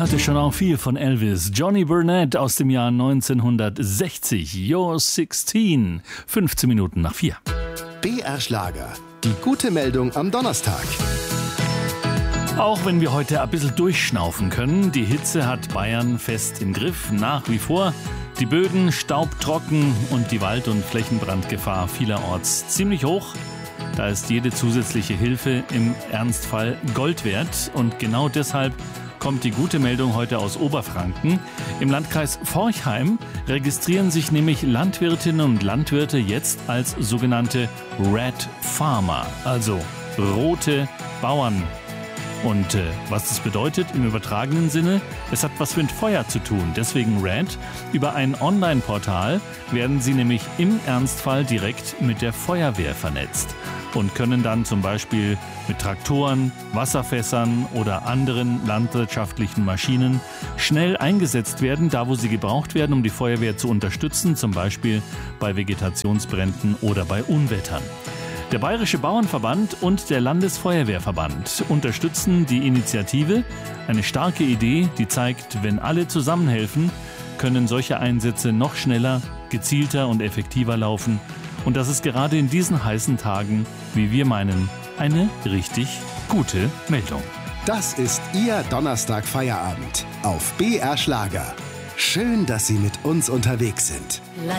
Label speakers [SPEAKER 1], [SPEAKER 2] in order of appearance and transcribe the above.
[SPEAKER 1] hörte schon auch viel von Elvis. Johnny Burnett aus dem Jahr 1960. You're 16. 15 Minuten nach 4.
[SPEAKER 2] BR Schlager. Die gute Meldung am Donnerstag.
[SPEAKER 1] Auch wenn wir heute ein bisschen durchschnaufen können, die Hitze hat Bayern fest im Griff, nach wie vor. Die Böden staubtrocken und die Wald- und Flächenbrandgefahr vielerorts ziemlich hoch. Da ist jede zusätzliche Hilfe im Ernstfall Gold wert. Und genau deshalb kommt die gute Meldung heute aus Oberfranken. Im Landkreis Forchheim registrieren sich nämlich Landwirtinnen und Landwirte jetzt als sogenannte Red Farmer, also rote Bauern. Und was das bedeutet im übertragenen Sinne, es hat was mit Feuer zu tun, deswegen Red. Über ein Online-Portal werden sie nämlich im Ernstfall direkt mit der Feuerwehr vernetzt und können dann zum Beispiel mit Traktoren, Wasserfässern oder anderen landwirtschaftlichen Maschinen schnell eingesetzt werden, da wo sie gebraucht werden, um die Feuerwehr zu unterstützen, zum Beispiel bei Vegetationsbränden oder bei Unwettern. Der Bayerische Bauernverband und der Landesfeuerwehrverband unterstützen die Initiative. Eine starke Idee, die zeigt, wenn alle zusammenhelfen, können solche Einsätze noch schneller, gezielter und effektiver laufen. Und das ist gerade in diesen heißen Tagen, wie wir meinen, eine richtig gute Meldung.
[SPEAKER 2] Das ist Ihr Donnerstag-Feierabend auf BR Schlager. Schön, dass Sie mit uns unterwegs sind.